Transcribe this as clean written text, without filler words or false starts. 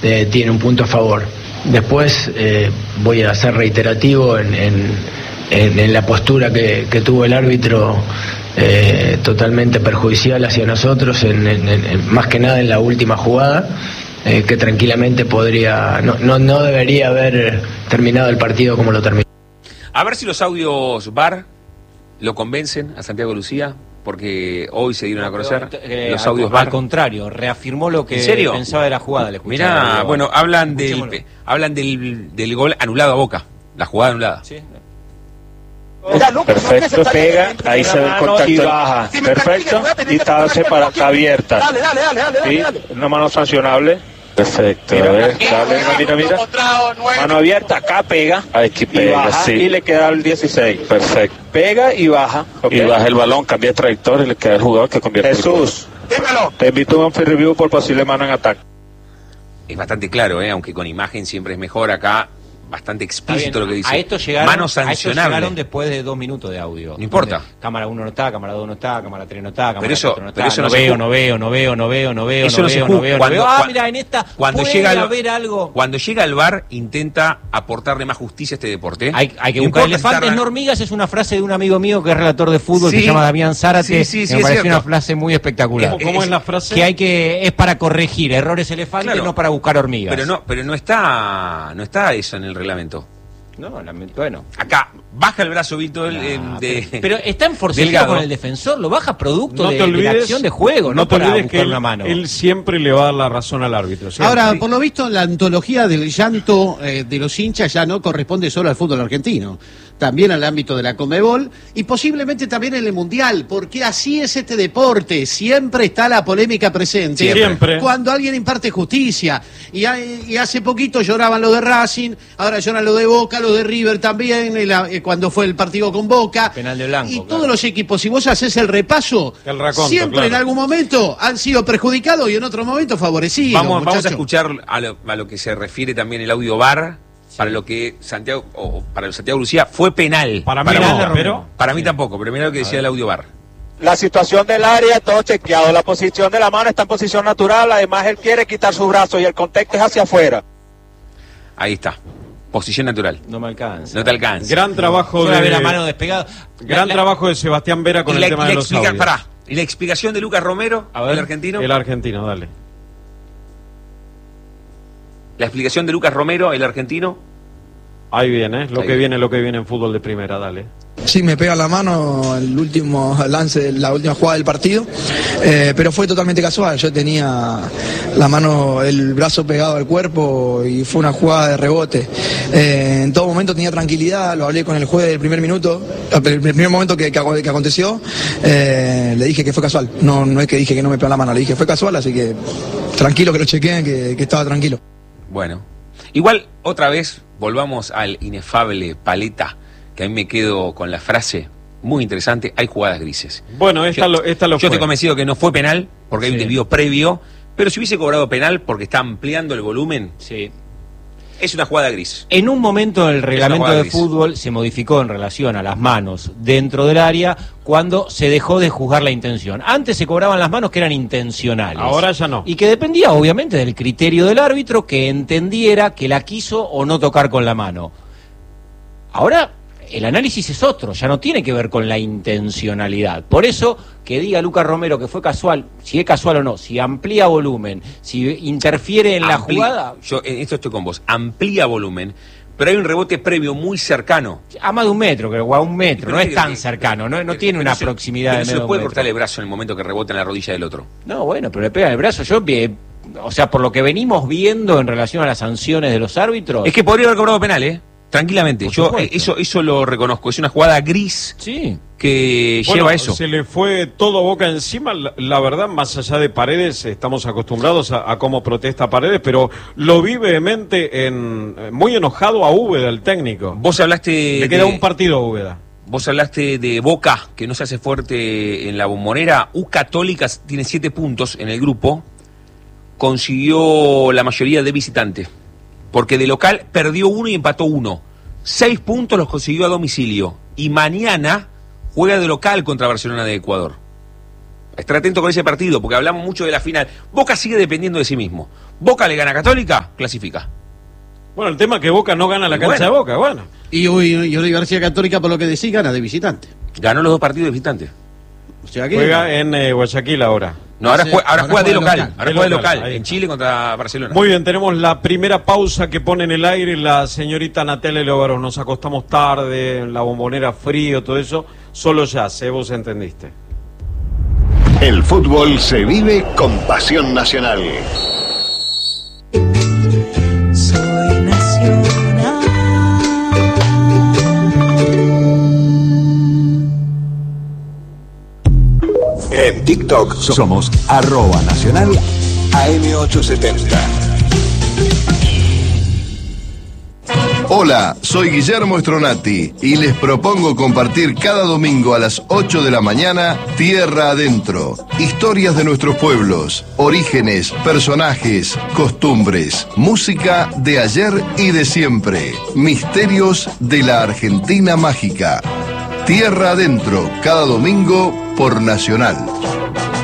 tiene un punto a favor. Después voy a ser reiterativo en la postura que tuvo el árbitro, totalmente perjudicial hacia nosotros, más que nada en la última jugada, que tranquilamente no debería haber terminado el partido como lo terminó. A ver si los audios VAR lo convencen a Santiago Lucía, porque hoy se dieron a conocer los audios VAR. Al contrario, reafirmó lo que pensaba de la jugada. Mirá, bueno, hablan del gol anulado a Boca, la jugada anulada. Sí. Perfecto, pega, ahí se ve el contacto y baja, perfecto, y está abierta. ¿Sí? Una mano sancionable. Perfecto, mira. Mano abierta, acá pega, aquí pega, y baja, sí. Y le queda el 16. Perfecto. Pega y baja. Okay. Y baja el balón, cambia de trayectoria y le queda el jugador que convierte. Jesús, dímelo. Te invito a un free review por posible mano en ataque. Es bastante claro, aunque con imagen siempre es mejor. Acá bastante explícito lo que dice. A esto llegaron, mano sancionable. Llegaron después de 2 minutos de audio. No importa. Cámara 1 no está, cámara 2 no está, cámara 3 no está, cámara 4 no está. Pero eso no veo. Eso no se juzga. Mira, en esta cuando puede haber algo. Cuando llega el VAR, intenta aportarle más justicia a este deporte. Hay que buscar elefantes, no hormigas, es una frase de un amigo mío que es relator de fútbol, que se llama Damián Zárate. Me parece una frase muy espectacular. ¿Cómo es la frase? Que es para corregir errores elefantes, no para buscar hormigas. Pero no está eso en el reglamento. No, bueno. Acá, baja el brazo, Víctor. Pero está en forcejeo con el defensor, lo baja producto de la acción de juego, no te olvides que él siempre le va a dar la razón al árbitro. ¿Cierto? Ahora, por lo visto, la antología del llanto de los hinchas ya no corresponde solo al fútbol argentino, también al ámbito de la Conmebol y posiblemente también en el Mundial, porque así es este deporte, siempre está la polémica presente. Siempre. Cuando alguien imparte justicia, y hace poquito lloraban lo de Racing, ahora lloran lo de Boca, lo de River también, cuando fue el partido con Boca. Penal de Blanco. Y todos los equipos, si vos haces el repaso, siempre en algún momento han sido perjudicados y en otro momento favorecidos. Vamos a escuchar a lo que se refiere también el audio VAR. Para lo que Santiago Lucía fue penal. Para mí no, pero para mí tampoco, pero mira lo que decía el audio VAR. La situación del área, todo chequeado. La posición de la mano está en posición natural. Además, él quiere quitar sus brazos y el contexto es hacia afuera. Ahí está. Posición natural. No me alcanza. No te alcanza. Gran trabajo de la mano despegada. Trabajo de Sebastián Vera con el tema de los audios. Y la explicación de Lucas Romero, el argentino. El argentino, dale. La explicación de Lucas Romero, el argentino. Ahí viene, lo que viene en fútbol de primera, dale. Sí, me pega la mano el último lance, la última jugada del partido, pero fue totalmente casual. Yo tenía la mano, el brazo pegado al cuerpo y fue una jugada de rebote. En todo momento tenía tranquilidad, lo hablé con el juez del primer minuto, el primer momento que aconteció, le dije que fue casual. No es que dije que no me pegó la mano, le dije que fue casual, así que tranquilo, que lo chequeen, que estaba tranquilo. Bueno, igual otra vez volvamos al inefable Paleta, que a mí me quedo con la frase muy interesante: hay jugadas grises. Bueno, esta lo yo fue. estoy convencido que no fue penal, porque hay un desvío previo, pero si hubiese cobrado penal porque está ampliando el volumen, es una jugada gris. En un momento el reglamento de fútbol se modificó en relación a las manos dentro del área cuando se dejó de juzgar la intención. Antes se cobraban las manos que eran intencionales. Ahora ya no. Y que dependía obviamente del criterio del árbitro, que entendiera que la quiso o no tocar con la mano. Ahora el análisis es otro, ya no tiene que ver con la intencionalidad. Por eso, que diga Lucas Romero que fue casual, si es casual o no, si amplía volumen, si interfiere en la jugada... Yo en esto estoy con vos, amplía volumen, pero hay un rebote previo muy cercano. A más de 1 metro, creo, o a 1 metro, no es tan cercano, no tiene una proximidad de medio. No se le puede cortar el brazo en el momento que rebota en la rodilla del otro. No, bueno, pero le pega el brazo. O sea, por lo que venimos viendo en relación a las sanciones de los árbitros... Es que podría haber cobrado penal, tranquilamente. Yo eso lo reconozco. Es una jugada gris que lleva eso. Se le fue todo Boca encima. La verdad, más allá de Paredes, estamos acostumbrados a cómo protesta Paredes, pero lo vi vehemente, muy enojado a Úbeda, el técnico. Vos hablaste... Le queda un partido a Úbeda. Vos hablaste de Boca, que no se hace fuerte en la Bombonera. U Católica tiene 7 puntos en el grupo. Consiguió la mayoría de visitante, porque de local perdió 1 y empató 1. 6 puntos los consiguió a domicilio. Y mañana juega de local contra Barcelona de Ecuador. Estar atento con ese partido, porque hablamos mucho de la final. Boca sigue dependiendo de sí mismo. Boca le gana a Católica, clasifica. Bueno, el tema es que Boca no gana la cancha de Boca, bueno. Y Universidad Católica, por lo que decís, gana de visitante. Ganó los 2 partidos de visitante. O sea que juega en Guayaquil ahora. No, ahora juega de local. Ahora juega de local, ahí. en Chile contra Barcelona. Muy bien, tenemos la primera pausa que pone en el aire la señorita Natalia Leovaros. Nos acostamos tarde, en la Bombonera frío, todo eso. Solo ya sé, vos entendiste. El fútbol se vive con pasión nacional. Soy nacional. En TikTok somos @nacional AM870. Hola, soy Guillermo Stronati y les propongo compartir cada domingo a las 8 de la mañana Tierra Adentro. Historias de nuestros pueblos, orígenes, personajes, costumbres, música de ayer y de siempre, misterios de la Argentina mágica. Tierra Adentro, cada domingo por Nacional.